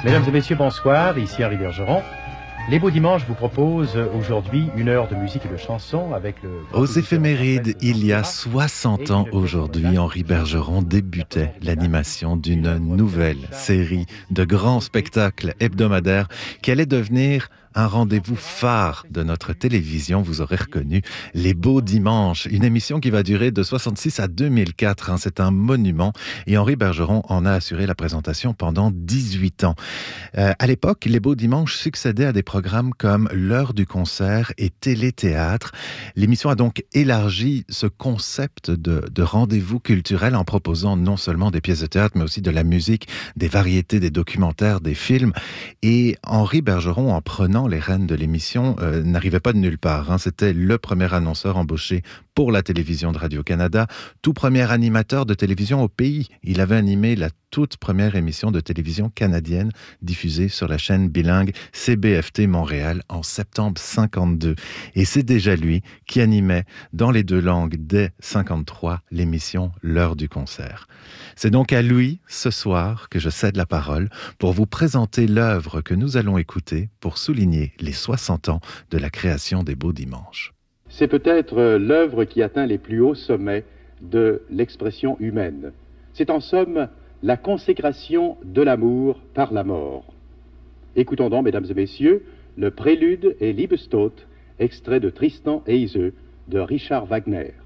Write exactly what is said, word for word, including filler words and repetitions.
Mesdames et messieurs, bonsoir, ici Henri Bergeron. Les Beaux Dimanches vous proposent aujourd'hui une heure de musique et de chansons avec le... Aux éphémérides, il y a soixante ans aujourd'hui, Henri Bergeron débutait l'animation d'une nouvelle série de grands spectacles hebdomadaires qui allait devenir un rendez-vous phare de notre télévision. Vous aurez reconnu Les Beaux Dimanches, une émission qui va durer de soixante-six à deux mille quatre. Hein, c'est un monument et Henri Bergeron en a assuré la présentation pendant dix-huit ans. Euh, à l'époque, Les Beaux Dimanches succédaient à des programmes comme L'heure du concert et Téléthéâtre. L'émission a donc élargi ce concept de, de rendez-vous culturel en proposant non seulement des pièces de théâtre, mais aussi de la musique, des variétés, des documentaires, des films. Et Henri Bergeron, en prenant les rênes de l'émission, euh, n'arrivait pas de nulle part. Hein. C'était le premier annonceur embauché pour la télévision de Radio-Canada, tout premier animateur de télévision au pays. Il avait animé la toute première émission de télévision canadienne diffusée sur la chaîne bilingue C B F T Montréal en septembre cinquante-deux. Et c'est déjà lui qui animait dans les deux langues dès cinquante-trois l'émission L'heure du concert. C'est donc à lui, ce soir, que je cède la parole pour vous présenter l'œuvre que nous allons écouter pour souligner les soixante ans de la création des Beaux Dimanches. C'est peut-être l'œuvre qui atteint les plus hauts sommets de l'expression humaine. C'est en somme la consécration de l'amour par la mort. Écoutons donc, mesdames et messieurs, le prélude et Liebestod, extrait de Tristan et Iseult de Richard Wagner.